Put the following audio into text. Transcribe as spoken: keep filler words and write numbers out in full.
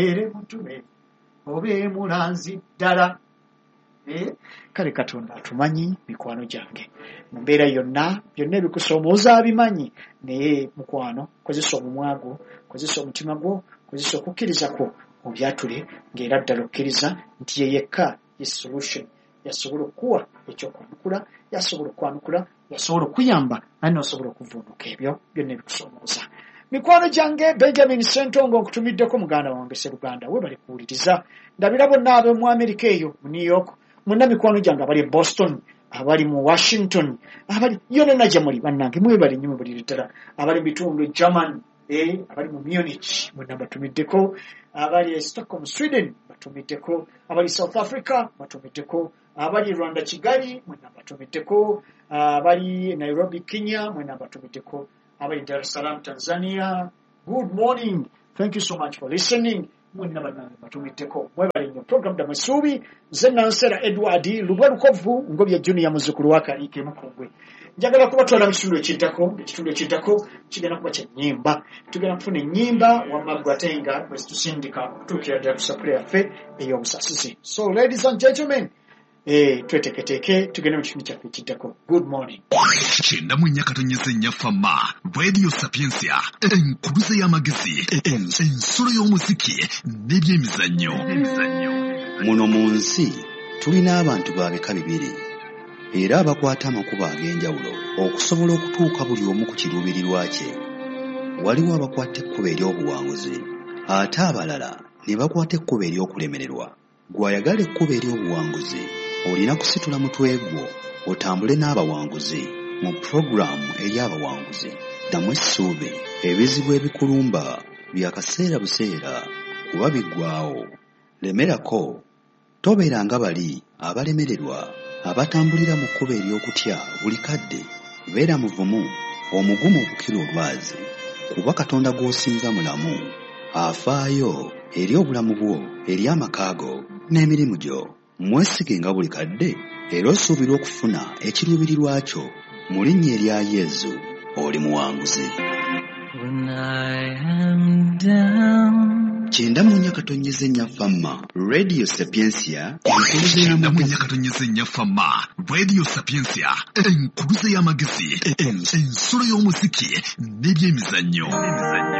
ere mutube obe mulanzi ddala. Eh, kale Katonda atumanyi mikwano gyange mu mbeera yonna byonna ebikusoomooza abimanyi naye mukwano kozesa omumwa gwo, kozesa omutima gwo, kozesa okukkiriza kwo obyatule ng'era ddala okkiriza nti ye yekka ye solution yasobola okuwa ekyokwanukula, yasobola okwanukula, yasobola okuyamba naye n'osobola okuvvuunuka ebyo byonna ebikusoomooza. Mikwano gyange Benjamin Ssentongo nkutumiddeko muganda wange Sseruganda we bali kuwuliriza ndabira bonna ab'e mu Amerika eyo mu New York, muna mikwano gyange abali Boston, abali mu Washington, abali yonna gye muli bannange mwe bali nnyo buli ddala, abali mu bitundu German, eh, abali mu Munich mwenna batumiddeko, abali e Stockholm Sweden batumiddeko, abali South Africa batumiddeko, abali Rwanda Kigali mwenna batumiddeko, abali Nairobi Kenya mwenna batumiddeko, abali Dar es Salaam Tanzania. Good morning, thank you so much for listening. Mwenna bannange batumiddeko mwebale nnyo. Program da Mwesuubi nze Nansera Edward Lubwa Lukovu Ngobya Junior muzzukulu wa Kaliike Mukungwe. Njagala kubatwala mu kitundu ekiddako, ekitundu ekiddako kigenda kuba kya nnyimba. Tugenda kufuna ennyimba wamma Gwatenga bwe tusindika okutuukira ddala ku sapule yaffe ey'obusasizi. So ladies and gentlemen, eh, tweteketeeke tugende mu kitundu kyaffe ekiddako. Good morning. Kyenda mu nnyakatonyeza ennyafama Radio Sapiensia enkuluze y'amagezi ensolo y'omuziki n'ebyemizannyo. Muno mu nsi tulina abantu ba bika bibiri era abakwata amakubo ag'enjawulo okusobola okutuuka buli omu ku kiruubirirwa kye. Waliwo abakwata ekkubo ery'obuwanguzi ate abalala ne bakwata ekkubo ery'okulemererwa. Gw'ayagala ekkubo ery'obuwanguzi olina kusitula mutwe gwo otambule n'abawanguzi mu puroguramu ey'abawanguzi. Ddamu essuubi, ebizibu ebikulumba bya kaseera buseera kuba biggwaawo. Lemerako, tobeera nga bali abalemererwa abatambulira mu kkubo ery'okutya buli kadde. Beera muvumu, omugumu okukira olwazi, kuba Katonda gw'osinza mulamu, afaayo eri obulamu bwo, eri amaka go n'emirimu gyo. Mwesige nga buli kadde era osuubira okufuna ekiruubirirwa kyo. Mu linnya erya Yesu oli muwanguzi. Kyenda mu nnyakatonyeza ennyafama Radio Sapiensia enkuluze y'amagezi. Radio Sapiensia enkuluze y'amagezi ensolo y'omuziki n'ebyemizannyo.